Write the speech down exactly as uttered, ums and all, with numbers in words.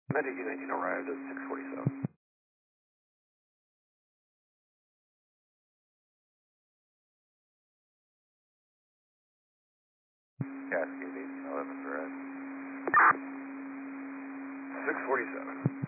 nineteen nineteen arrived at six forty-seven. Cascade eighteen eleven, correct. six forty-seven.